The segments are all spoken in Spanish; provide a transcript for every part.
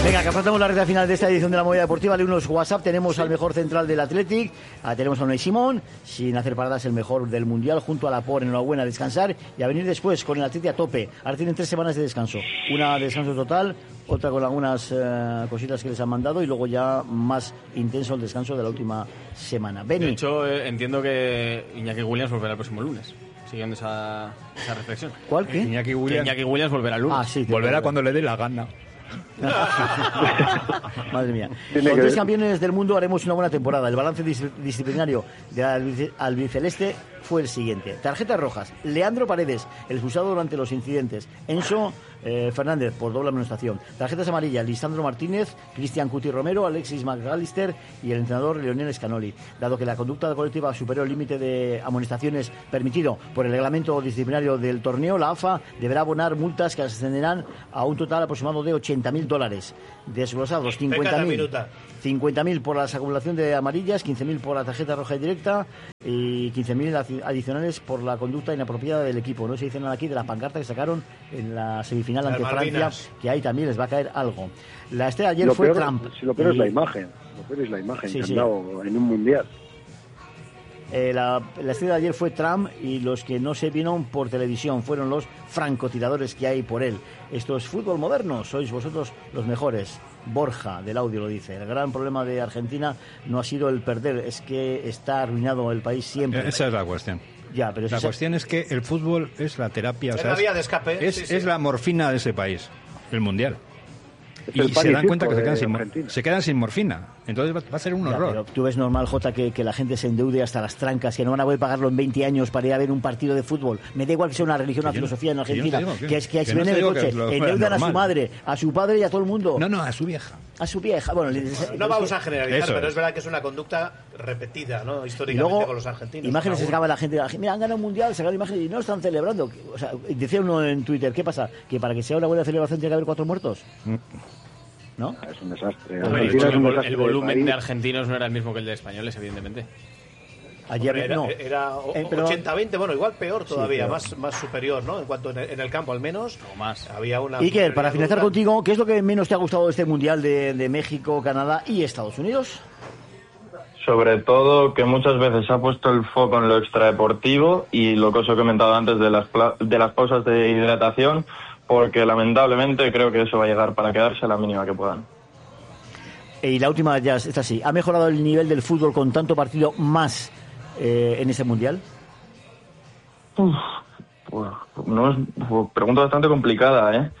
Venga, que afrontamos la recta final de esta edición de la Movida Deportiva. De unos WhatsApp tenemos al mejor central del Athletic, tenemos a Unai Simón, sin hacer paradas el mejor del Mundial, junto a Laporte, enhorabuena, a descansar y a venir después con el Athletic a tope. Ahora tienen 3 semanas de descanso, una de descanso total, otra con algunas cositas que les han mandado y luego ya más intenso el descanso de la última semana. Beni. De hecho, entiendo que Iñaki Williams volverá el próximo lunes, siguiendo esa reflexión. ¿Cuál? ¿Qué? Iñaki Williams volverá el lunes. Ah, sí, volverá cuando le dé la gana. Madre mía. Con 3 campeones del mundo haremos una buena temporada. El balance disciplinario del albiceleste fue el siguiente: tarjetas rojas, Leandro Paredes, el expulsado durante los incidentes, Enzo Fernández por doble amonestación, tarjetas amarillas, Lisandro Martínez, Cristian Cuti Romero, Alexis McAllister y el entrenador Leonel Scanoli. Dado que la conducta colectiva superó el límite de amonestaciones permitido por el reglamento disciplinario del torneo, la AFA deberá abonar multas que ascenderán a un total aproximado de $80.000, desglosados 50.000 por la acumulación de amarillas, 15.000 por la tarjeta roja directa y 15.000 adicionales por la conducta inapropiada del equipo. No se dice nada aquí de la pancarta que sacaron en la semifinal ante Francia, que ahí también les va a caer algo. La estrella ayer fue Trump. Lo peor es la imagen. Lo peor es la imagen que han dado en un mundial. La estrella de ayer fue Trump y los que no se vieron por televisión fueron los francotiradores que hay por él. Esto es fútbol moderno, sois vosotros los mejores. Borja del Audio lo dice. El gran problema de Argentina no ha sido el perder, es que está arruinado el país siempre. Esa es la cuestión. Ya, pero la cuestión es que el fútbol es la terapia, es la vía de escape. Es la morfina de ese país, el mundial. Y se dan cuenta que se quedan sin morfina. Entonces va a ser un horror. Pero tú ves normal, Jota, que la gente se endeude hasta las trancas, que no van a poder pagarlo en 20 años para ir a ver un partido de fútbol. Me da igual que sea una religión, una filosofía en Argentina. Que es que se venden el coche, endeudan a su madre, a su padre y a todo el mundo. No, a su vieja. A su vieja. Bueno, no vamos a generalizar, pero es verdad que es una conducta repetida, ¿no? Históricamente luego, con los argentinos. Imágenes se sacaba la gente. Mira, han ganado un mundial, se sacaron imágenes y no están celebrando. O sea, decía uno en Twitter, ¿qué pasa? ¿Que para que sea una buena celebración tiene que haber 4 muertos? ¿No? Es un desastre. El volumen de argentinos no era el mismo que el de españoles, evidentemente. Ayer era 80-20, bueno, igual peor todavía, sí, más superior, ¿no? En cuanto en el campo, al menos. O más. Había una. Iker, para finalizar contigo, ¿qué es lo que menos te ha gustado de este mundial de México, Canadá y Estados Unidos? Sobre todo que muchas veces se ha puesto el foco en lo extradeportivo y lo que os he comentado antes de las pausas de hidratación, porque lamentablemente creo que eso va a llegar para quedarse a la mínima que puedan. Y la última ya es así. ¿Ha mejorado el nivel del fútbol con tanto partido más en ese mundial? Pues pregunta bastante complicada,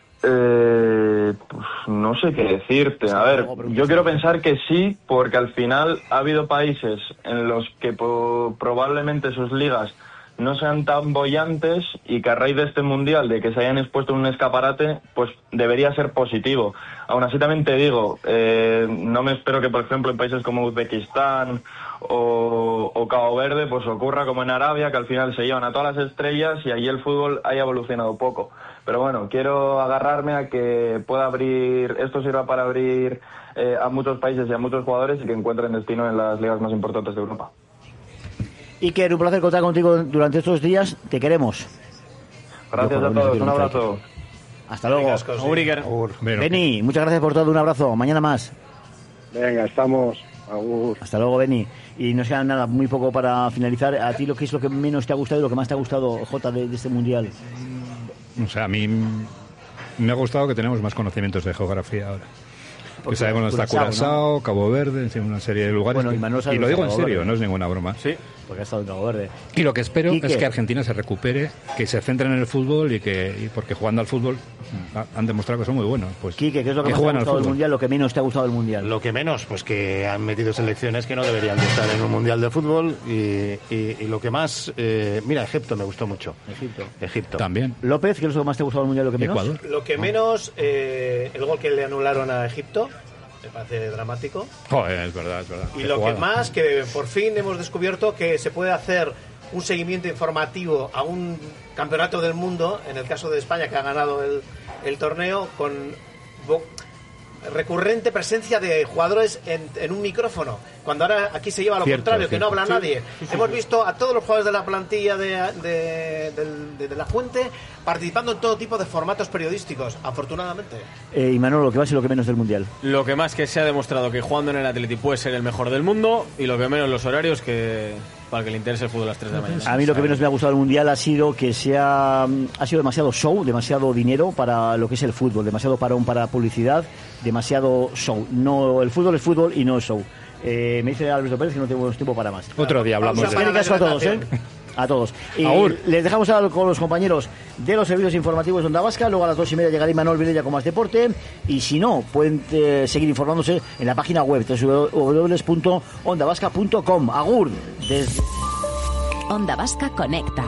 pues no sé qué decirte. A ver, yo quiero pensar que sí, porque al final ha habido países en los que probablemente sus ligas no sean tan bollantes y que a raíz de este mundial, de que se hayan expuesto en un escaparate, pues debería ser positivo. Aún así también te digo, no me espero que por ejemplo en países como Uzbekistán o Cabo Verde pues ocurra como en Arabia, que al final se llevan a todas las estrellas y allí el fútbol haya evolucionado poco. Pero bueno, quiero agarrarme a que pueda abrir, esto sirva para abrir a muchos países y a muchos jugadores y que encuentren destino en las ligas más importantes de Europa. Iker, un placer contar contigo durante estos días. Te queremos. Gracias a todos. Un abrazo. Hasta luego. Beni, muchas gracias por todo. Un abrazo. Mañana más. Venga, estamos. Agur. Hasta luego, Beni. Y no sea nada, muy poco para finalizar. ¿A ti qué es lo que menos te ha gustado y lo que más te ha gustado, Jota, de este mundial? O sea, a mí me ha gustado que tenemos más conocimientos de geografía ahora. Que sabemos dónde está Curazao, Cabo Verde, una serie de lugares. Bueno, y lo digo en serio, no es ninguna broma. Sí, porque ha estado en Cabo Verde. Y lo que espero es que Argentina se recupere, que se centren en el fútbol y porque jugando al fútbol han demostrado que son muy buenos. Pues, Quique, ¿qué es lo que más te ha gustado del mundial? Lo que menos te ha gustado del mundial. Lo que menos, pues que han metido selecciones que no deberían de estar en un mundial de fútbol. Y lo que más. Mira, Egipto me gustó mucho. Egipto. También. López, ¿qué es lo que más te ha gustado del mundial? Lo que menos. Ecuador. Lo que menos, el gol que le anularon a Egipto. Me parece dramático. Joder, es verdad. Y lo que más, que por fin hemos descubierto que se puede hacer un seguimiento informativo a un campeonato del mundo, en el caso de España, que ha ganado el torneo, con recurrente presencia de jugadores en un micrófono. cuando ahora aquí se lleva lo contrario, que no habla nadie. Hemos visto a todos los jugadores de la plantilla de la Fuente participando en todo tipo de formatos periodísticos, afortunadamente. Y Manolo, lo que más y lo que menos del Mundial. Lo que más, que se ha demostrado que jugando en el Atleti puede ser el mejor del mundo, y lo que menos los horarios, que para que le interese el fútbol a las 3 de la mañana. A mí lo que menos me ha gustado del Mundial ha sido que ha sido demasiado show, demasiado dinero para lo que es el fútbol, demasiado parón para publicidad, demasiado show. No, el fútbol es fútbol y no es show. Me dice Alberto Pérez que no tenemos tiempo para más. Otro día hablamos de eso. Caso a todos, a todos. Y les dejamos ahora con los compañeros de los servicios informativos de Onda Vasca. Luego a las 2:30 llegará Imanol Vilella con más deporte. Y si no, pueden seguir informándose en la página web www.ondavasca.com. Agur. Onda Vasca conecta.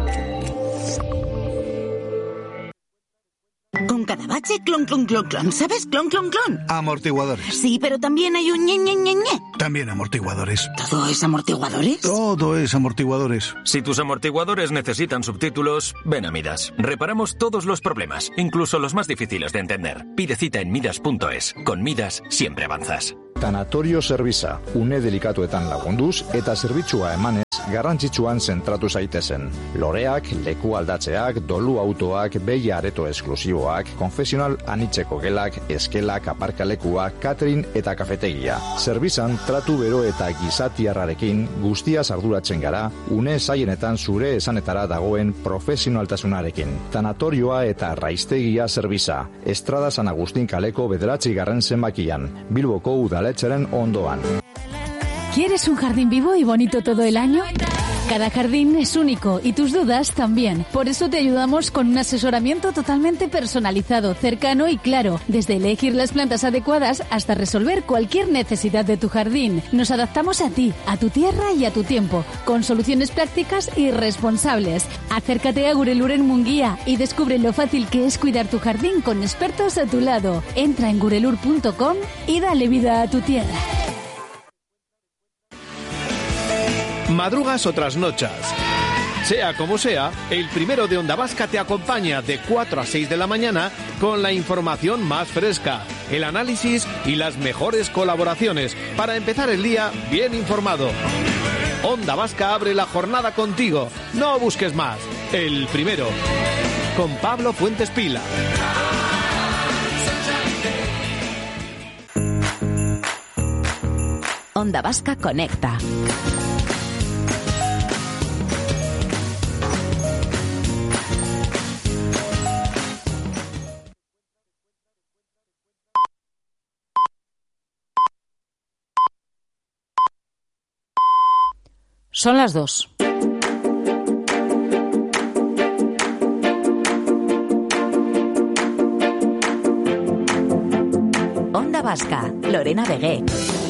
Con cada bache, clon, clon, clon, clon. ¿Sabes? Clon, clon, clon. Amortiguadores. Sí, pero también hay un ñe, ñe, ñe, ñe. También amortiguadores. ¿Todo es amortiguadores? Todo es amortiguadores. Si tus amortiguadores necesitan subtítulos, ven a Midas. Reparamos todos los problemas, incluso los más difíciles de entender. Pide cita en midas.es. Con Midas siempre avanzas. Tanatorio Serviza, une delikatuetan lagunduz eta zerbitzua emanez garrantzitsuan zentratu zaitezen. Loreak, leku aldatzeak, dolu autoak, behi areto esklusiboak, konfesional anitzeko gelak, eskelak, aparkalekuak, catering eta kafetegia. Zerbizan, tratu bero eta gizatiarrarekin guztiaz arduratzen gara, une zaienetan zure esanetara dagoen profesionaltasunarekin. Tanatorioa eta raiztegia Serviza, Estrada San Agustín kaleko 9. zenbakian, Bilboko udaletxeren ondoan. ¿Quieres un jardín vivo y bonito todo el año? Cada jardín es único y tus dudas también. Por eso te ayudamos con un asesoramiento totalmente personalizado, cercano y claro. Desde elegir las plantas adecuadas hasta resolver cualquier necesidad de tu jardín. Nos adaptamos a ti, a tu tierra y a tu tiempo, con soluciones prácticas y responsables. Acércate a Gurelur en Munguía y descubre lo fácil que es cuidar tu jardín con expertos a tu lado. Entra en gurelur.com y dale vida a tu tierra. Madrugas o trasnochas. Sea como sea, el primero de Onda Vasca te acompaña de 4 a 6 de la mañana con la información más fresca, el análisis y las mejores colaboraciones para empezar el día bien informado. Onda Vasca abre la jornada contigo. No busques más. El primero. Con Pablo Fuentes Pila. Onda Vasca conecta. Son las 2. Onda Vasca, Lorena Begué.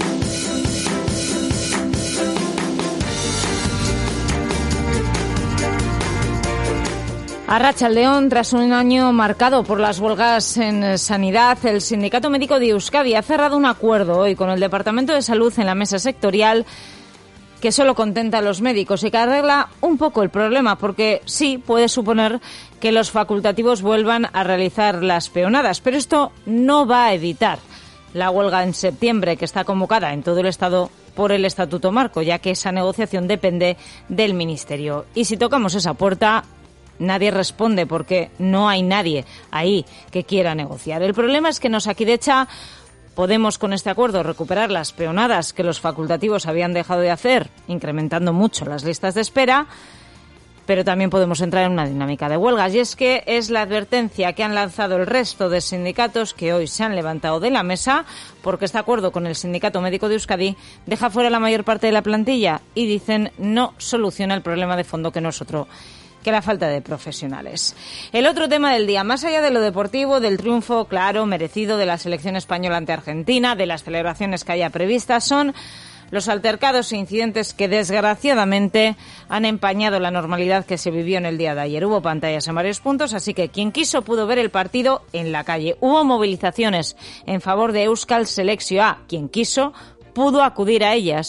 Arratsaldeon, tras un año marcado por las huelgas en sanidad, el Sindicato Médico de Euskadi ha cerrado un acuerdo hoy con el Departamento de Salud en la mesa sectorial que solo contenta a los médicos y que arregla un poco el problema, porque sí puede suponer que los facultativos vuelvan a realizar las peonadas, pero esto no va a evitar la huelga en septiembre, que está convocada en todo el Estado por el Estatuto Marco, ya que esa negociación depende del Ministerio. Y si tocamos esa puerta, nadie responde, porque no hay nadie ahí que quiera negociar. El problema es que en Osakidecha podemos con este acuerdo recuperar las peonadas que los facultativos habían dejado de hacer, incrementando mucho las listas de espera, pero también podemos entrar en una dinámica de huelgas. Y es que es la advertencia que han lanzado el resto de sindicatos que hoy se han levantado de la mesa, porque este acuerdo con el Sindicato Médico de Euskadi deja fuera la mayor parte de la plantilla y dicen no soluciona el problema de fondo, que no es otro que la falta de profesionales. El otro tema del día, más allá de lo deportivo, del triunfo claro, merecido de la selección española ante Argentina, de las celebraciones que haya previstas, son los altercados e incidentes que desgraciadamente han empañado la normalidad que se vivió en el día de ayer. Hubo pantallas en varios puntos, así que quien quiso pudo ver el partido en la calle. Hubo movilizaciones en favor de Euskal Selekzioa. Quien quiso pudo acudir a ellas,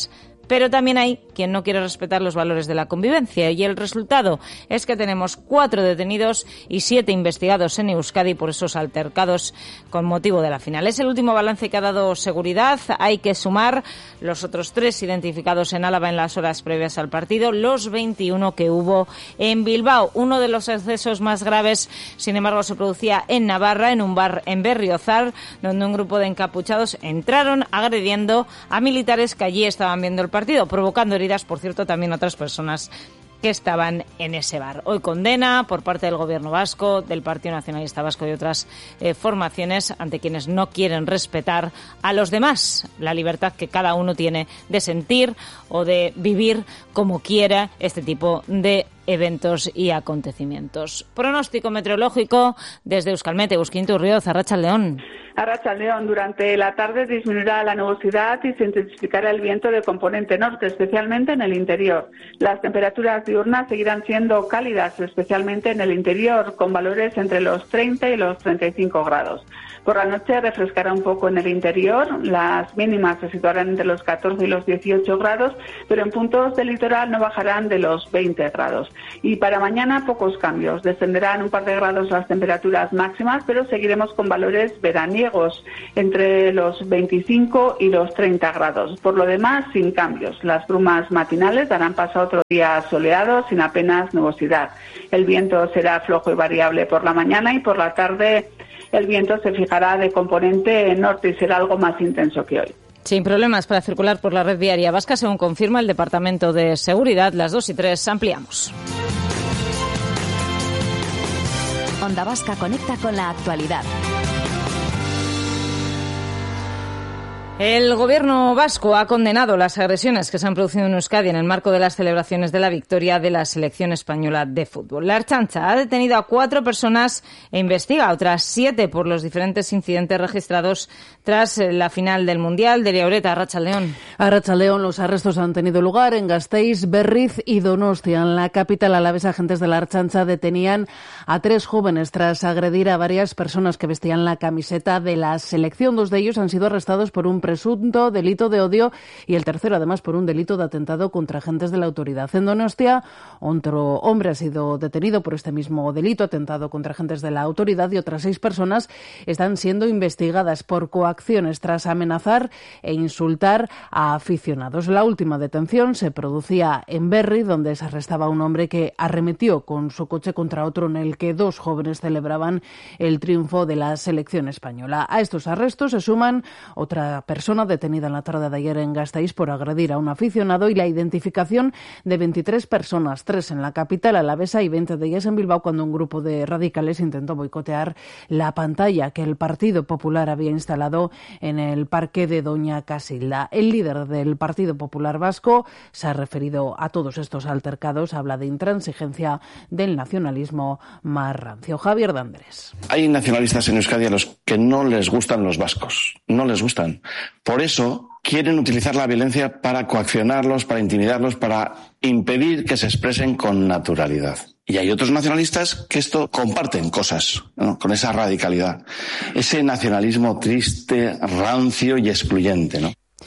pero también hay quien no quiere respetar los valores de la convivencia, y el resultado es que tenemos 4 detenidos y 7 investigados en Euskadi por esos altercados con motivo de la final. Es el último balance que ha dado Seguridad. Hay que sumar los otros 3 identificados en Álava en las horas previas al partido, los 21 que hubo en Bilbao. Uno de los excesos más graves, sin embargo, se producía en Navarra, en un bar en Berriozar, donde un grupo de encapuchados entraron agrediendo a militares que allí estaban viendo el partido, provocando heridas, por cierto, también a otras personas que estaban en ese bar. Hoy condena por parte del Gobierno vasco, del Partido Nacionalista Vasco y otras formaciones ante quienes no quieren respetar a los demás, la libertad que cada uno tiene de sentir o de vivir como quiera este tipo de eventos y acontecimientos. Pronóstico meteorológico desde Euskalmet, Egusquiña Urrioz, Arratsaldeon. Arratsaldeon, durante la tarde disminuirá la nubosidad y se intensificará el viento de componente norte, especialmente en el interior. Las temperaturas diurnas seguirán siendo cálidas, especialmente en el interior, con valores entre los 30 y los 35 grados. Por la noche refrescará un poco en el interior, las mínimas se situarán entre los 14 y los 18 grados, pero en puntos del litoral no bajarán de los 20 grados. Y para mañana pocos cambios, descenderán un par de grados las temperaturas máximas, pero seguiremos con valores veraniegos entre los 25 y los 30 grados. Por lo demás, sin cambios. Las brumas matinales darán paso a otro día soleado sin apenas nubosidad. El viento será flojo y variable por la mañana, y por la tarde el viento se fijará de componente norte y será algo más intenso que hoy. Sin problemas para circular por la red viaria vasca, según confirma el Departamento de Seguridad. Las 2 y 3 ampliamos. Onda Vasca conecta con la actualidad. El Gobierno vasco ha condenado las agresiones que se han producido en Euskadi en el marco de las celebraciones de la victoria de la selección española de fútbol. La Ertzaintza ha detenido a 4 personas e investiga a otras 7 por los diferentes incidentes registrados tras la final del Mundial. Delia Ureta, Arratsaldeon. Arratsaldeon, los arrestos han tenido lugar en Gasteiz, Berriz y Donostia. En la capital alavesa, agentes de la Ertzaintza detenían a 3 jóvenes tras agredir a varias personas que vestían la camiseta de la selección. 2 de ellos han sido arrestados por un presunto delito de odio y el tercero, además, por un delito de atentado contra agentes de la autoridad. En Donostia, otro hombre ha sido detenido por este mismo delito, atentado contra agentes de la autoridad, y otras 6 personas están siendo investigadas por coacciones tras amenazar e insultar a aficionados. La última detención se producía en Berry, donde se arrestaba a un hombre que arremetió con su coche contra otro en el que 2 jóvenes celebraban el triunfo de la selección española. A estos arrestos se suman otra persona detenida en la tarde de ayer en Gasteiz por agredir a un aficionado y la identificación de 23 personas, 3 en la capital alavesa y 20 de ellas en Bilbao, cuando un grupo de radicales intentó boicotear la pantalla que el Partido Popular había instalado en el parque de Doña Casilda. El líder del Partido Popular Vasco se ha referido a todos estos altercados, habla de intransigencia del nacionalismo más rancio. Javier de Andrés. Hay nacionalistas en Euskadi a los que no les gustan los vascos, no les gustan. Por eso quieren utilizar la violencia para coaccionarlos, para intimidarlos, para impedir que se expresen con naturalidad. Y hay otros nacionalistas que esto comparten cosas, ¿no?, con esa radicalidad, ese nacionalismo triste, rancio y excluyente, ¿no?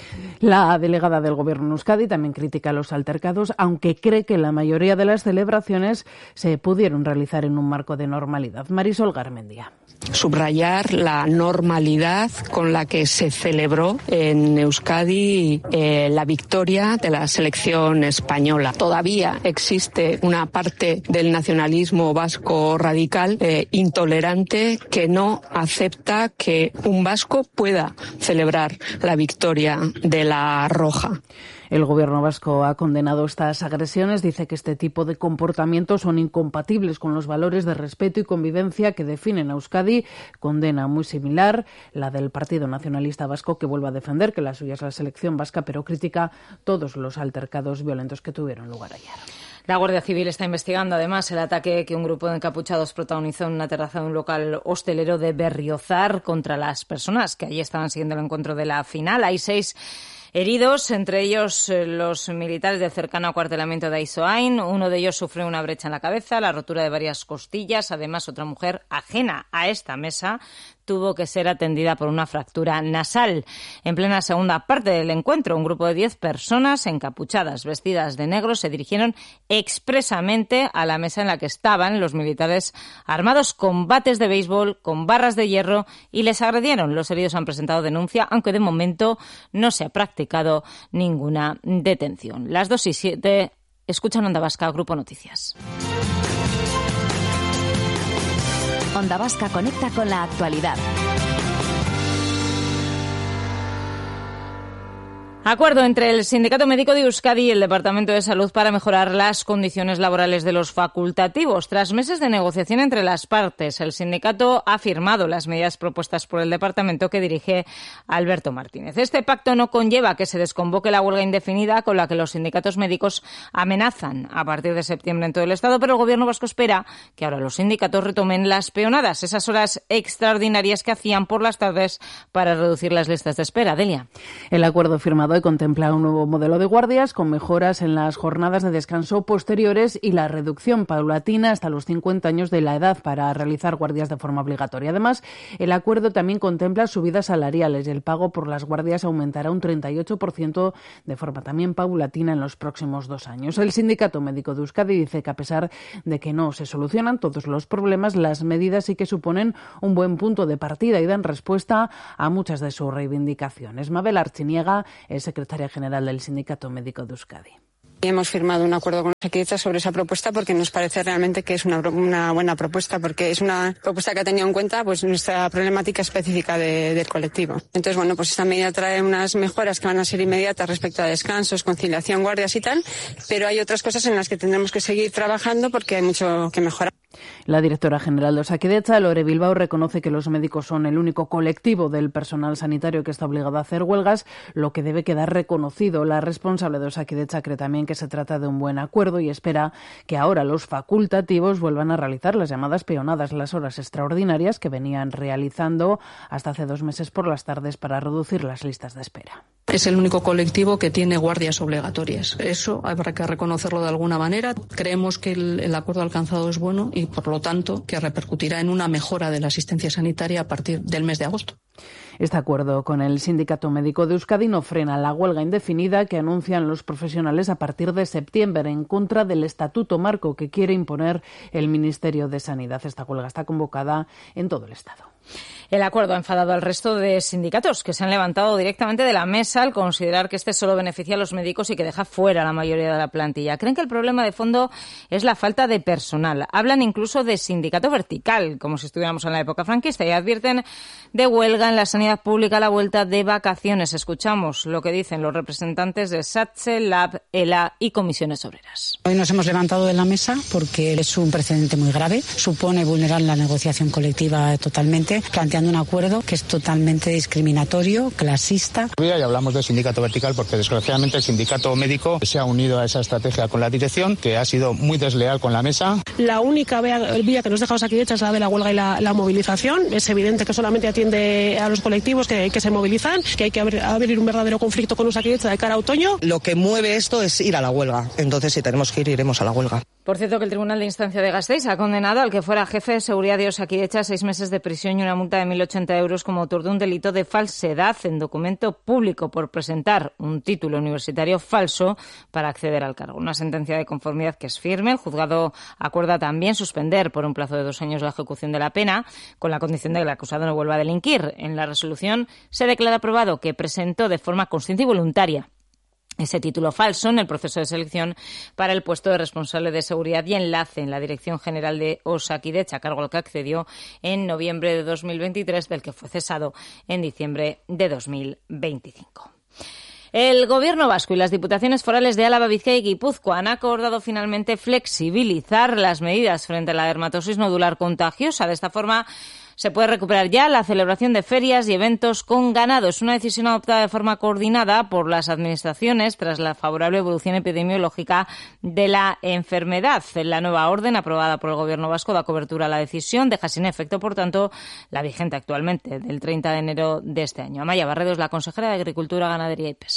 La delegada del Gobierno en Euskadi también critica los altercados, aunque cree que la mayoría de las celebraciones se pudieron realizar en un marco de normalidad. Marisol Garmendia. Subrayar la normalidad con la que se celebró en Euskadi la victoria de la selección española. Todavía existe una parte del nacionalismo vasco radical intolerante que no acepta que un vasco pueda celebrar la victoria de la Roja. El Gobierno vasco ha condenado estas agresiones, dice que este tipo de comportamientos son incompatibles con los valores de respeto y convivencia que definen a Euskadi. Condena muy similar la del Partido Nacionalista Vasco, que vuelve a defender que la suya es la selección vasca, pero critica todos los altercados violentos que tuvieron lugar ayer. La Guardia Civil está investigando además el ataque que un grupo de encapuchados protagonizó en una terraza de un local hostelero de Berriozar contra las personas que allí estaban siguiendo el encuentro de la final. Hay 6 heridos, entre ellos los militares del cercano acuartelamiento de Aizoain. Uno de ellos sufrió una brecha en la cabeza, la rotura de varias costillas. Además, otra mujer ajena a esta mesa tuvo que ser atendida por una fractura nasal. En plena segunda parte del encuentro, un grupo de 10 personas encapuchadas, vestidas de negro, se dirigieron expresamente a la mesa en la que estaban los militares armados con bates de béisbol, con barras de hierro, y les agredieron. Los heridos han presentado denuncia, aunque de momento no se ha practicado ninguna detención. Las 2:07, escuchan Onda Vasca, Grupo Noticias. Onda Vasca conecta con la actualidad. Acuerdo entre el Sindicato Médico de Euskadi y el Departamento de Salud para mejorar las condiciones laborales de los facultativos. Tras meses de negociación entre las partes, el sindicato ha firmado las medidas propuestas por el departamento que dirige Alberto Martínez. Este pacto no conlleva que se desconvoque la huelga indefinida con la que los sindicatos médicos amenazan a partir de septiembre en todo el Estado, pero el Gobierno vasco espera que ahora los sindicatos retomen las peonadas, esas horas extraordinarias que hacían por las tardes para reducir las listas de espera. Delia. El acuerdo firmado y contempla un nuevo modelo de guardias con mejoras en las jornadas de descanso posteriores y la reducción paulatina hasta los 50 años de la edad para realizar guardias de forma obligatoria. Además, el acuerdo también contempla subidas salariales y el pago por las guardias aumentará un 38% de forma también paulatina en los próximos 2 años. El Sindicato Médico de Euskadi dice que a pesar de que no se solucionan todos los problemas, las medidas sí que suponen un buen punto de partida y dan respuesta a muchas de sus reivindicaciones. Mabel Archiniega es secretaria general del Sindicato Médico de Euskadi. Hemos firmado un acuerdo con Osakidetza sobre esa propuesta porque nos parece realmente que es una buena propuesta, porque es una propuesta que ha tenido en cuenta pues nuestra problemática específica del colectivo. Entonces, bueno, pues esta medida trae unas mejoras que van a ser inmediatas respecto a descansos, conciliación, guardias y tal, pero hay otras cosas en las que tendremos que seguir trabajando porque hay mucho que mejorar. La directora general de Osakidetza, Lore Bilbao, reconoce que los médicos son el único colectivo del personal sanitario que está obligado a hacer huelgas, lo que debe quedar reconocido. La responsable de Osakidetza cree también que se trata de un buen acuerdo y espera que ahora los facultativos vuelvan a realizar las llamadas peonadas, las horas extraordinarias que venían realizando hasta hace 2 meses por las tardes para reducir las listas de espera. Es el único colectivo que tiene guardias obligatorias. Eso habrá que reconocerlo de alguna manera. Creemos que el acuerdo alcanzado es bueno y, por lo tanto, que repercutirá en una mejora de la asistencia sanitaria a partir del mes de agosto. Este acuerdo con el Sindicato Médico de Euskadi no frena la huelga indefinida que anuncian los profesionales a partir de septiembre en contra del estatuto marco que quiere imponer el Ministerio de Sanidad. Esta huelga está convocada en todo el Estado. El acuerdo ha enfadado al resto de sindicatos que se han levantado directamente de la mesa al considerar que este solo beneficia a los médicos y que deja fuera a la mayoría de la plantilla. Creen que el problema de fondo es la falta de personal. Hablan incluso de sindicato vertical, como si estuviéramos en la época franquista, y advierten de huelga en la sanidad pública a la vuelta de vacaciones. Escuchamos lo que dicen los representantes de SATSE, LAB, ELA y Comisiones Obreras. Hoy nos hemos levantado de la mesa porque es un precedente muy grave, supone vulnerar la negociación colectiva totalmente, planteando un acuerdo que es totalmente discriminatorio, clasista. Y hablamos del sindicato vertical porque desgraciadamente el sindicato médico se ha unido a esa estrategia con la dirección, que ha sido muy desleal con la mesa. La única vía que nos deja Osakidetza es la de la huelga y la movilización. Es evidente que solamente atiende a los colectivos que se movilizan, que hay que abrir un verdadero conflicto con Osakidetza de cara a otoño. Lo que mueve esto es ir a la huelga. Entonces, si tenemos que ir, iremos a la huelga. Por cierto, que el Tribunal de Instancia de Gasteiz ha condenado al que fuera jefe de seguridad de Osakidetza a 6 meses de prisión y una multa de 1.080 euros como autor de un delito de falsedad en documento público por presentar un título universitario falso para acceder al cargo. Una sentencia de conformidad que es firme. El juzgado acuerda también suspender por un plazo de 2 años la ejecución de la pena con la condición de que el acusado no vuelva a delinquir. En la resolución se declara aprobado que presentó de forma consciente y voluntaria ese título falso en el proceso de selección para el puesto de responsable de seguridad y enlace en la Dirección General de Osakidetza, cargo al que accedió en noviembre de 2023, del que fue cesado en diciembre de 2025. El Gobierno vasco y las Diputaciones Forales de Álava, Bizkaia y Guipúzcoa han acordado finalmente flexibilizar las medidas frente a la dermatosis nodular contagiosa. De esta forma, se puede recuperar ya la celebración de ferias y eventos con ganado. Es una decisión adoptada de forma coordinada por las administraciones tras la favorable evolución epidemiológica de la enfermedad. La nueva orden aprobada por el Gobierno vasco da cobertura a la decisión, deja sin efecto, por tanto, la vigente actualmente del 30 de enero de este año. Amaya Barredo es la consejera de Agricultura, Ganadería y Pesca.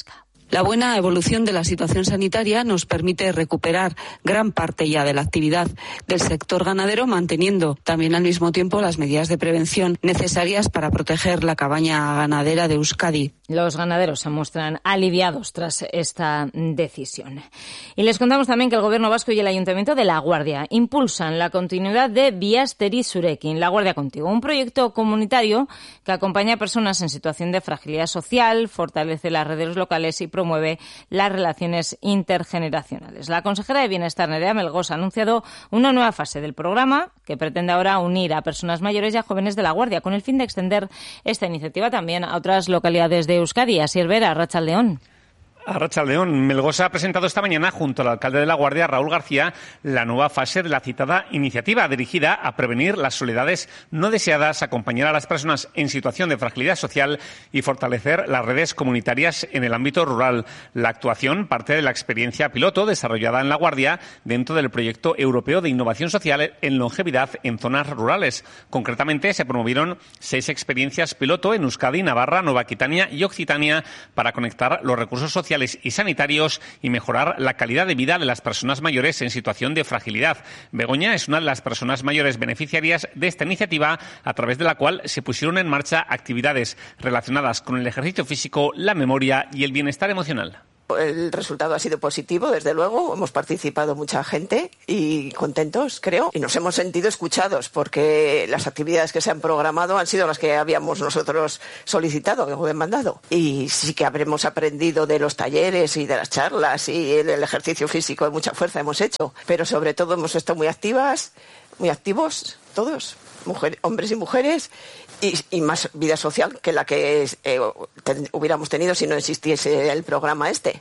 La buena evolución de la situación sanitaria nos permite recuperar gran parte ya de la actividad del sector ganadero, manteniendo también al mismo tiempo las medidas de prevención necesarias para proteger la cabaña ganadera de Euskadi. Los ganaderos se muestran aliviados tras esta decisión. Y les contamos también que el Gobierno vasco y el Ayuntamiento de La Guardia impulsan la continuidad de Biasteri Zurekin, La Guardia Contigo, un proyecto comunitario que acompaña a personas en situación de fragilidad social, fortalece las redes locales y promueve las relaciones intergeneracionales. La consejera de Bienestar, Nerea Melgosa, ha anunciado una nueva fase del programa que pretende ahora unir a personas mayores y a jóvenes de La Guardia, con el fin de extender esta iniciativa también a otras localidades de Euskadi. Así es, Vera, Arratsaldeón. Arratsaldeón. Melgosa ha presentado esta mañana, junto al alcalde de La Guardia, Raúl García, la nueva fase de la citada iniciativa dirigida a prevenir las soledades no deseadas, acompañar a las personas en situación de fragilidad social y fortalecer las redes comunitarias en el ámbito rural. La actuación parte de la experiencia piloto desarrollada en La Guardia dentro del proyecto europeo de innovación social en longevidad en zonas rurales. Concretamente, se promovieron 6 experiencias piloto en Euskadi, Navarra, Nueva Aquitania y Occitania para conectar los recursos sociales y sanitarios y mejorar la calidad de vida de las personas mayores en situación de fragilidad. Begoña es una de las personas mayores beneficiarias de esta iniciativa, a través de la cual se pusieron en marcha actividades relacionadas con el ejercicio físico, la memoria y el bienestar emocional. El resultado ha sido positivo, desde luego. Hemos participado mucha gente y contentos, creo. Y nos hemos sentido escuchados porque las actividades que se han programado han sido las que habíamos nosotros solicitado, que hemos demandado. Y sí que habremos aprendido de los talleres y de las charlas y el ejercicio físico de mucha fuerza hemos hecho. Pero sobre todo hemos estado muy activas, muy activos todos, hombres y mujeres. Y más vida social que la que hubiéramos tenido si no existiese el programa este.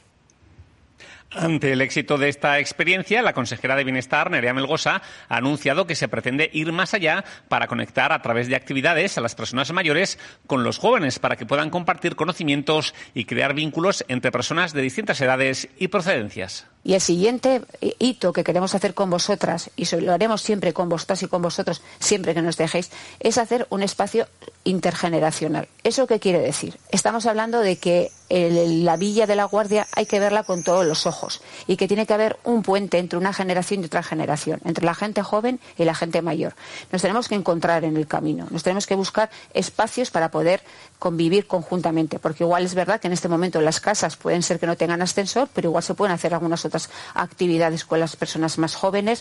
Ante el éxito de esta experiencia, la consejera de Bienestar, Nerea Melgosa, ha anunciado que se pretende ir más allá para conectar a través de actividades a las personas mayores con los jóvenes para que puedan compartir conocimientos y crear vínculos entre personas de distintas edades y procedencias. Y el siguiente hito que queremos hacer con vosotras, y lo haremos siempre con vosotras y con vosotros, siempre que nos dejéis, es hacer un espacio intergeneracional. ¿Eso qué quiere decir? Estamos hablando de que la Villa de La Guardia hay que verla con todos los ojos y que tiene que haber un puente entre una generación y otra generación, entre la gente joven y la gente mayor. Nos tenemos que encontrar en el camino, nos tenemos que buscar espacios para poder convivir conjuntamente, porque igual es verdad que en este momento las casas pueden ser que no tengan ascensor, pero igual se pueden hacer algunas otras actividades con las personas más jóvenes.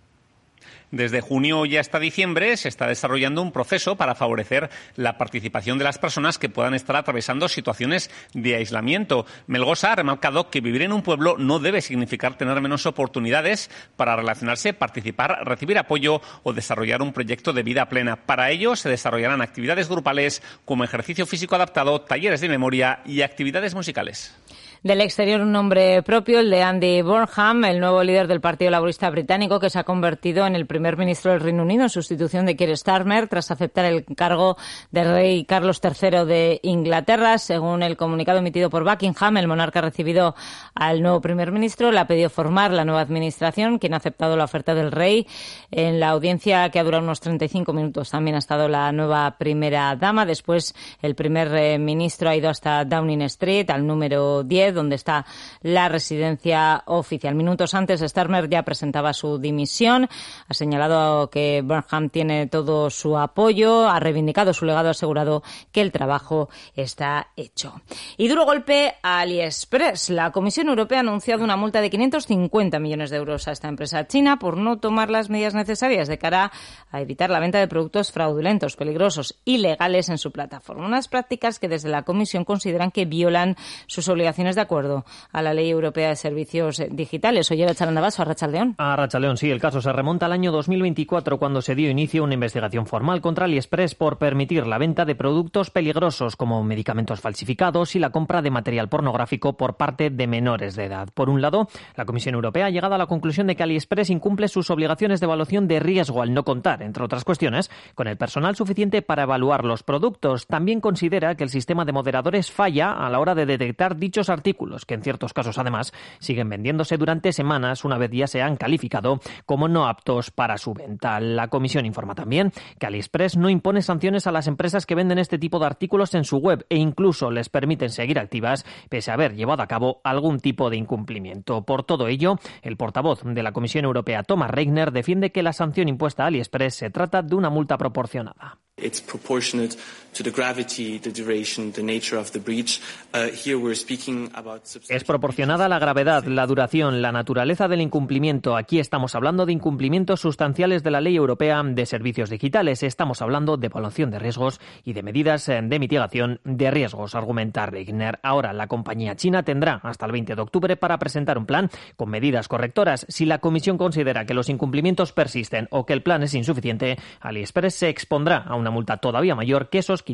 Desde junio y hasta diciembre se está desarrollando un proceso para favorecer la participación de las personas que puedan estar atravesando situaciones de aislamiento. Melgosa ha remarcado que vivir en un pueblo no debe significar tener menos oportunidades para relacionarse, participar, recibir apoyo o desarrollar un proyecto de vida plena. Para ello se desarrollarán actividades grupales como ejercicio físico adaptado, talleres de memoria y actividades musicales. Del exterior, un nombre propio, el de Andy Burnham, el nuevo líder del Partido Laborista británico, que se ha convertido en el primer ministro del Reino Unido en sustitución de Keir Starmer tras aceptar el cargo del rey Carlos III de Inglaterra. Según el comunicado emitido por Buckingham, el monarca ha recibido al nuevo primer ministro, le ha pedido formar la nueva administración, quien ha aceptado la oferta del rey. En la audiencia, que ha durado unos 35 minutos, también ha estado la nueva primera dama. Después, el primer ministro ha ido hasta Downing Street, al número 10, donde está la residencia oficial. Minutos antes, Starmer ya presentaba su dimisión. Ha señalado que Burnham tiene todo su apoyo, ha reivindicado su legado, ha asegurado que el trabajo está hecho. Y duro golpe a AliExpress. La Comisión Europea ha anunciado una multa de 550 millones de euros a esta empresa china por no tomar las medidas necesarias de cara a evitar la venta de productos fraudulentos, peligrosos, ilegales en su plataforma. Unas prácticas que desde la Comisión consideran que violan sus obligaciones de acuerdo a la Ley Europea de Servicios Digitales. Oye, Arratsaldeón, Arratsaldeón. Arratsaldeón, sí. El caso se remonta al año 2024, cuando se dio inicio a una investigación formal contra AliExpress por permitir la venta de productos peligrosos como medicamentos falsificados y la compra de material pornográfico por parte de menores de edad. Por un lado, la Comisión Europea ha llegado a la conclusión de que AliExpress incumple sus obligaciones de evaluación de riesgo al no contar, entre otras cuestiones, con el personal suficiente para evaluar los productos. También considera que el sistema de moderadores falla a la hora de detectar dichos artículos vehículos, que en ciertos casos además siguen vendiéndose durante semanas una vez ya se han calificado como no aptos para su venta. La comisión informa también que AliExpress no impone sanciones a las empresas que venden este tipo de artículos en su web e incluso les permiten seguir activas pese a haber llevado a cabo algún tipo de incumplimiento. Por todo ello, el portavoz de la Comisión Europea, Thomas Reigner, defiende que la sanción impuesta a AliExpress se trata de una multa proporcionada. It's proportionate to the gravity, the duration, the nature of the breach. Here we're speaking about... Es proporcionada a la gravedad, la duración, la naturaleza del incumplimiento. Aquí estamos hablando de incumplimientos sustanciales de la Ley Europea de Servicios Digitales. Estamos hablando de evaluación de riesgos y de medidas de mitigación de riesgos, argumenta Reigner. Ahora, la compañía china tendrá hasta el 20 de octubre para presentar un plan con medidas correctoras. Si la Comisión considera que los incumplimientos persisten o que el plan es insuficiente, AliExpress se expondrá a una multa todavía mayor que esos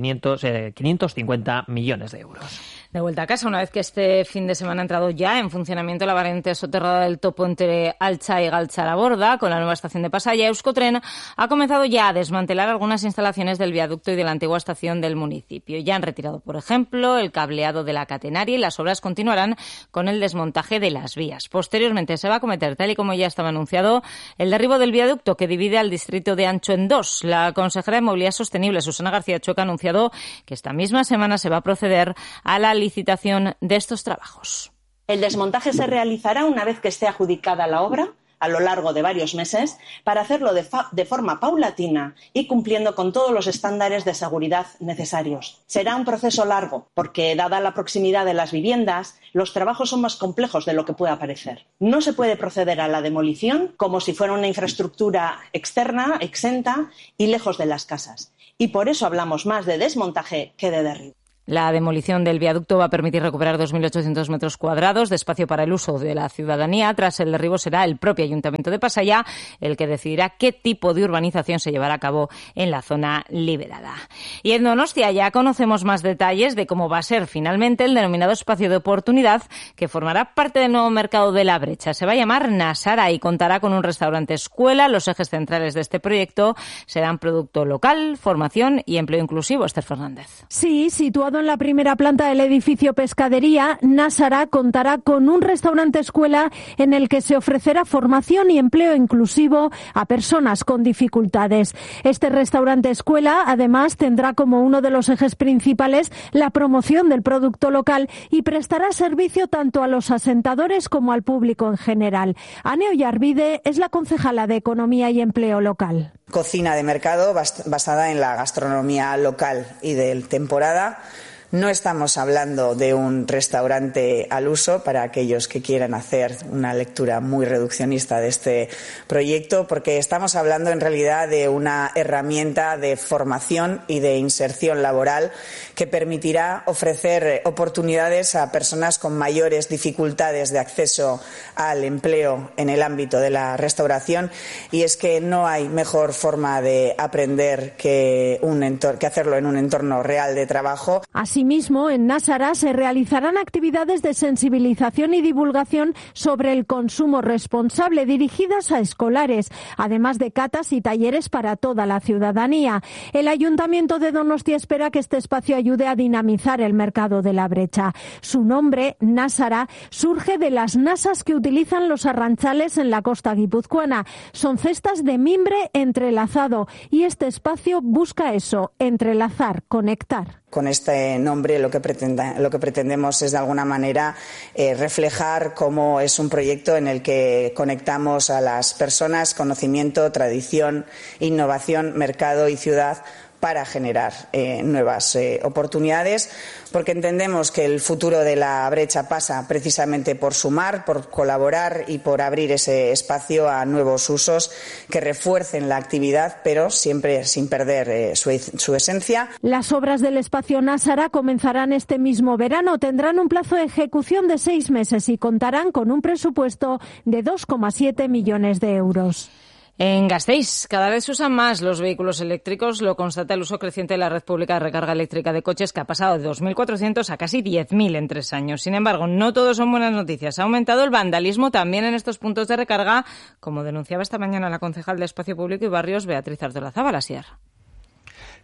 550 millones de euros. De vuelta a casa, una vez que este fin de semana ha entrado ya en funcionamiento la variante soterrada del topo entre Altza y Galtzaraborda, con la nueva estación de Pasaia, Euskotren ha comenzado ya a desmantelar algunas instalaciones del viaducto y de la antigua estación del municipio. Ya han retirado, por ejemplo, el cableado de la catenaria y las obras continuarán con el desmontaje de las vías. Posteriormente se va a acometer, tal y como ya estaba anunciado, el derribo del viaducto que divide al distrito de Ancho en dos. La consejera de Movilidad Sostenible, Susana García Chueca, ha anunciado que esta misma semana se va a proceder a la licitación de estos trabajos. El desmontaje se realizará una vez que esté adjudicada la obra a lo largo de varios meses para hacerlo de forma paulatina y cumpliendo con todos los estándares de seguridad necesarios. Será un proceso largo porque, dada la proximidad de las viviendas, los trabajos son más complejos de lo que pueda parecer. No se puede proceder a la demolición como si fuera una infraestructura externa, exenta y lejos de las casas. Y por eso hablamos más de desmontaje que de derribo. La demolición del viaducto va a permitir recuperar 2.800 metros cuadrados de espacio para el uso de la ciudadanía. Tras el derribo será el propio Ayuntamiento de Pasaia el que decidirá qué tipo de urbanización se llevará a cabo en la zona liberada. Y en Donostia ya conocemos más detalles de cómo va a ser finalmente el denominado espacio de oportunidad que formará parte del nuevo mercado de La Brecha. Se va a llamar Nasara y contará con un restaurante escuela. Los ejes centrales de este proyecto serán producto local, formación y empleo inclusivo. Esther Fernández. Sí, situado en la primera planta del edificio Pescadería, Nasara contará con un restaurante escuela en el que se ofrecerá formación y empleo inclusivo a personas con dificultades. Este restaurante escuela, además, tendrá como uno de los ejes principales la promoción del producto local y prestará servicio tanto a los asentadores como al público en general. Ane Ollarvide es la concejala de Economía y Empleo Local. Cocina de mercado basada en la gastronomía local y de temporada. No estamos hablando de un restaurante al uso para aquellos que quieran hacer una lectura muy reduccionista de este proyecto, porque estamos hablando en realidad de una herramienta de formación y de inserción laboral que permitirá ofrecer oportunidades a personas con mayores dificultades de acceso al empleo en el ámbito de la restauración. Y es que no hay mejor forma de aprender que hacerlo en un entorno real de trabajo. Asimismo, en Nasara se realizarán actividades de sensibilización y divulgación sobre el consumo responsable dirigidas a escolares, además de catas y talleres para toda la ciudadanía. El Ayuntamiento de Donostia espera que este espacio ayude a dinamizar el mercado de La Brecha. Su nombre, Nasara, surge de las nasas que utilizan los arrantzales en la costa guipuzcoana. Son cestas de mimbre entrelazado y este espacio busca eso, entrelazar, conectar. Con este nombre lo que pretendemos es de alguna manera reflejar cómo es un proyecto en el que conectamos a las personas, conocimiento, tradición, innovación, mercado y ciudad para generar nuevas oportunidades, porque entendemos que el futuro de La Brecha pasa precisamente por sumar, por colaborar y por abrir ese espacio a nuevos usos que refuercen la actividad, pero siempre sin perder su esencia. Las obras del espacio Nasara comenzarán este mismo verano, tendrán un plazo de ejecución de 6 meses y contarán con un presupuesto de 2,7 millones de euros. En Gasteiz, cada vez se usan más los vehículos eléctricos, lo constata el uso creciente de la red pública de recarga eléctrica de coches, que ha pasado de 2.400 a casi 10.000 en 3 años. Sin embargo, no todo son buenas noticias. Ha aumentado el vandalismo también en estos puntos de recarga, como denunciaba esta mañana la concejal de Espacio Público y Barrios, Beatriz Artolazábal.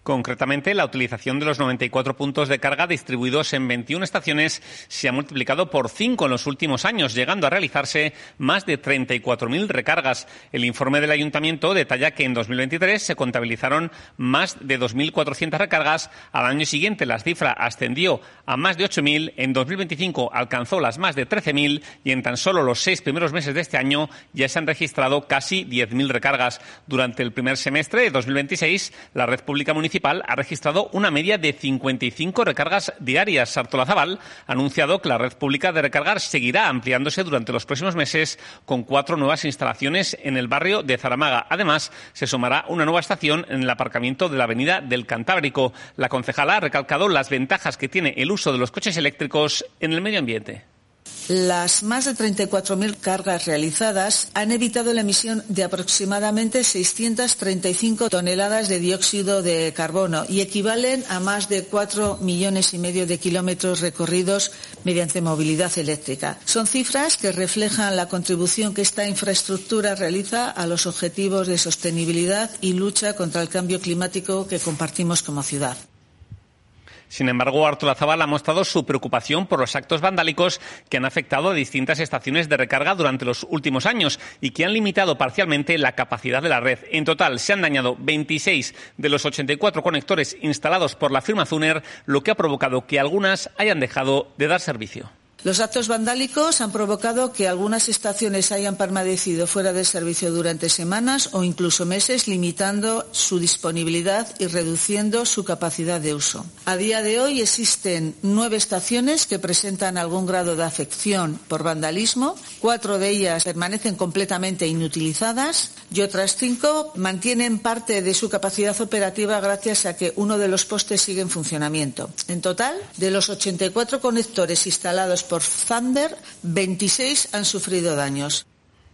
Concretamente, la utilización de los 94 puntos de carga distribuidos en 21 estaciones se ha multiplicado por 5 en los últimos años, llegando a realizarse más de 34.000 recargas. El informe del Ayuntamiento detalla que en 2023 se contabilizaron más de 2.400 recargas. Al año siguiente la cifra ascendió a más de 8.000, en 2025 alcanzó las más de 13.000 y en tan solo los 6 primeros meses de este año ya se han registrado casi 10.000 recargas. Durante el primer semestre de 2026, la red pública municipal ha registrado una media de 55 recargas diarias. Sartolazabal ha anunciado que la red pública de recargar seguirá ampliándose durante los próximos meses con 4 nuevas instalaciones en el barrio de Zaramaga. Además, se sumará una nueva estación en el aparcamiento de la avenida del Cantábrico. La concejala ha recalcado las ventajas que tiene el uso de los coches eléctricos en el medio ambiente. Las más de 34.000 cargas realizadas han evitado la emisión de aproximadamente 635 toneladas de dióxido de carbono y equivalen a más de 4,5 millones de kilómetros recorridos mediante movilidad eléctrica. Son cifras que reflejan la contribución que esta infraestructura realiza a los objetivos de sostenibilidad y lucha contra el cambio climático que compartimos como ciudad. Sin embargo, Artolazabal ha mostrado su preocupación por los actos vandálicos que han afectado a distintas estaciones de recarga durante los últimos años y que han limitado parcialmente la capacidad de la red. En total, se han dañado 26 de los 84 conectores instalados por la firma Zuner, lo que ha provocado que algunas hayan dejado de dar servicio. Los actos vandálicos han provocado que algunas estaciones hayan permanecido fuera de servicio durante semanas o incluso meses, limitando su disponibilidad y reduciendo su capacidad de uso. A día de hoy existen 9 estaciones que presentan algún grado de afección por vandalismo, 4 de ellas permanecen completamente inutilizadas y otras 5 mantienen parte de su capacidad operativa gracias a que uno de los postes sigue en funcionamiento. En total, de los 84 conectores instalados por Thunder, 26 han sufrido daños.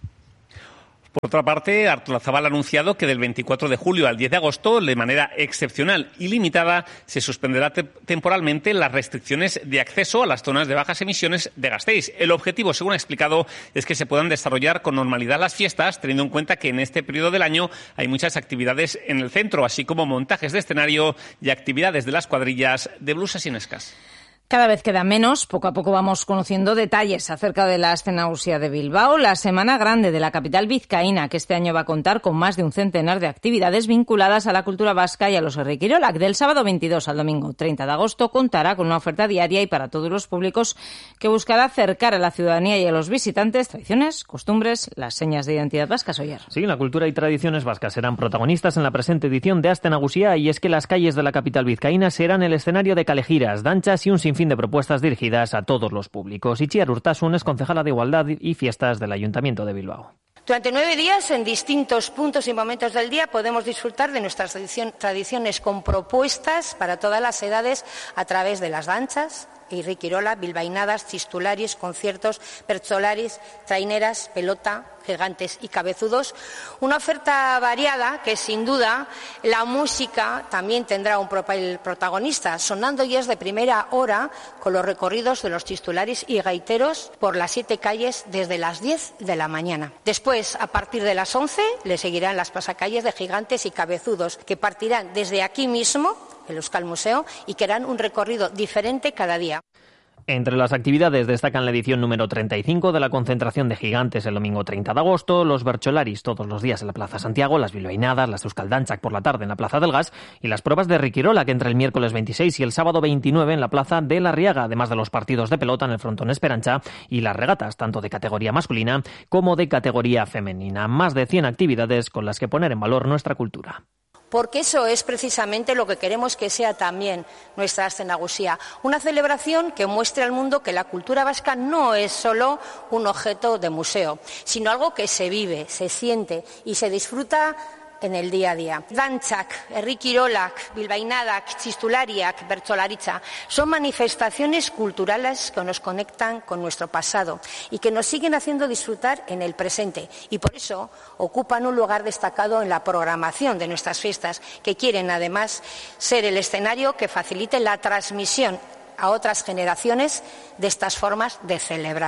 Por otra parte, Artolazabal ha anunciado que del 24 de julio al 10 de agosto, de manera excepcional y limitada, se suspenderá temporalmente las restricciones de acceso a las zonas de bajas emisiones de Gasteiz. El objetivo, según ha explicado, es que se puedan desarrollar con normalidad las fiestas, teniendo en cuenta que en este periodo del año hay muchas actividades en el centro, así como montajes de escenario y actividades de las cuadrillas de blusas y nescas. Cada vez queda menos, poco a poco vamos conociendo detalles acerca de la Astenausia de Bilbao, la Semana Grande de la capital vizcaína, que este año va a contar con más de un centenar de actividades vinculadas a la cultura vasca y a los Herri Kirolak. Del sábado 22 al domingo 30 de agosto contará con una oferta diaria y para todos los públicos que buscará acercar a la ciudadanía y a los visitantes tradiciones, costumbres, las señas de identidad vascas. Oyer. Sí, la cultura y tradiciones vascas serán protagonistas en la presente edición de Astenagusia, y es que las calles de la capital vizcaína serán el escenario de calejiras, danchas y un sinfín de propuestas dirigidas a todos los públicos. Itziar Urtasun es concejala de Igualdad y Fiestas del Ayuntamiento de Bilbao. Durante 9 días, en distintos puntos y momentos del día, podemos disfrutar de nuestras tradiciones con propuestas para todas las edades a través de las danzas, Herri Kirolak, bilbainadas, chistularis, conciertos, bertsolaris, traineras, pelota, gigantes y cabezudos. Una oferta variada que, sin duda, la música también tendrá un papel protagonista, sonando ya de primera hora con los recorridos de los chistularis y gaiteros por las 7 calles desde las 10 de la mañana. Después, a partir de las 11, le seguirán las pasacalles de gigantes y cabezudos, que partirán desde aquí mismo, el Euskal Museo, y que harán un recorrido diferente cada día. Entre las actividades destacan la edición número 35 de la concentración de gigantes el domingo 30 de agosto, los bertsolaris todos los días en la Plaza Santiago, las bilbainadas, las euskaldantzak por la tarde en la Plaza del Gas y las pruebas de Herri Kirolak entre el miércoles 26 y el sábado 29 en la Plaza de la Riaga, además de los partidos de pelota en el Frontón Esperanza y las regatas tanto de categoría masculina como de categoría femenina. Más de 100 actividades con las que poner en valor nuestra cultura. Porque eso es precisamente lo que queremos que sea también nuestra Astenausia, una celebración que muestre al mundo que la cultura vasca no es solo un objeto de museo, sino algo que se vive, se siente y se disfruta en el día a día. Dantzak, Herri Kirolak, bilbainadak, txistulariak, bertsolaritza, son manifestaciones culturales que nos conectan con nuestro pasado y que nos siguen haciendo disfrutar en el presente, y por eso ocupan un lugar destacado en la programación de nuestras fiestas, que quieren además ser el escenario que facilite la transmisión a otras generaciones de estas formas de celebrar.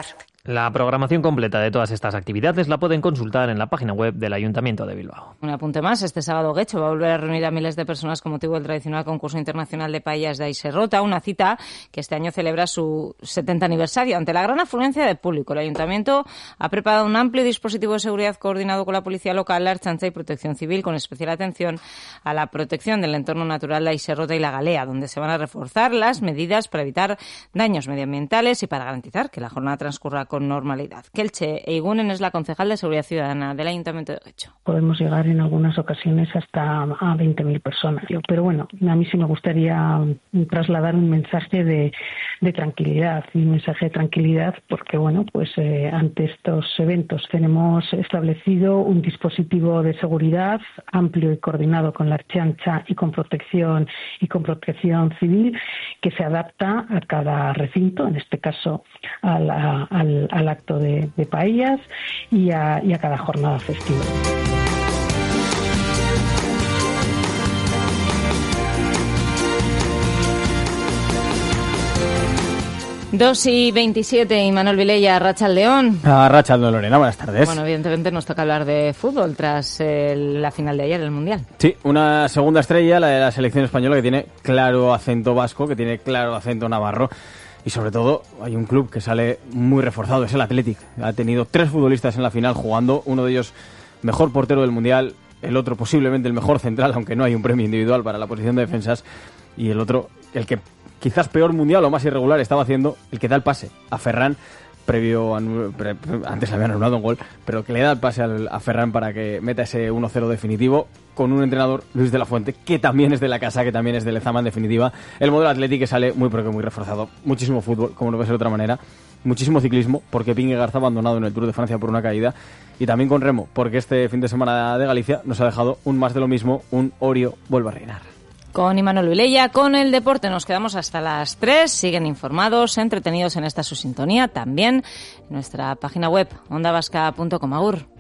La programación completa de todas estas actividades la pueden consultar en la página web del Ayuntamiento de Bilbao. Un apunte más, este sábado Guecho va a volver a reunir a miles de personas con motivo del tradicional concurso internacional de paellas de Aiserrota, una cita que este año celebra su 70 aniversario. Ante la gran afluencia de público, el Ayuntamiento ha preparado un amplio dispositivo de seguridad coordinado con la Policía Local, la Ertzaintza y Protección Civil, con especial atención a la protección del entorno natural de Aiserrota y la Galea, donde se van a reforzar las medidas para evitar daños medioambientales y para garantizar que la jornada transcurra con normalidad. Kelche Eigunen es la concejal de Seguridad Ciudadana del Ayuntamiento de Guecho. Podemos llegar en algunas ocasiones hasta a 20.000 personas. Pero bueno, a mí sí me gustaría trasladar un mensaje de tranquilidad, y un mensaje de tranquilidad porque, bueno, pues ante estos eventos tenemos establecido un dispositivo de seguridad amplio y coordinado con la Ertzaintza y con protección civil que se adapta a cada recinto, en este caso al acto de paellas y a cada jornada festiva. Dos y 27, y Manuel Vilella, Arratsaldeon. Arratsaldeon, Lorena, buenas tardes. Bueno, evidentemente nos toca hablar de fútbol tras la final de ayer del Mundial. Sí, una segunda estrella, la de la selección española, que tiene claro acento vasco, que tiene claro acento navarro. Y sobre todo, hay un club que sale muy reforzado, es el Athletic. Ha tenido 3 futbolistas en la final jugando, uno de ellos mejor portero del Mundial, el otro posiblemente el mejor central, aunque no hay un premio individual para la posición de defensas, y el otro, el que quizás peor Mundial o más irregular estaba haciendo, el que da el pase a Ferran, antes le habían anulado un gol, pero que le da el pase a Ferran para que meta ese 1-0 definitivo, con un entrenador, Luis de la Fuente, que también es de la casa, que también es de Lezama, en definitiva. El modelo Athletic que sale muy pero que muy reforzado. Muchísimo fútbol, como no puede ser de otra manera. Muchísimo ciclismo, porque Pingue Garza ha abandonado en el Tour de Francia por una caída. Y también con remo, porque este fin de semana de Galicia nos ha dejado un más de lo mismo, un Orio vuelve a reinar. Con Imanol Vilella, con el deporte nos quedamos hasta las 3. Siguen informados, entretenidos en esta su sintonía. También en nuestra página web, ondavasca.com. Agur.